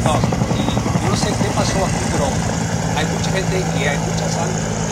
No, y yo no sé qué pasó aquí, pero hay mucha gente y hay mucha sangre.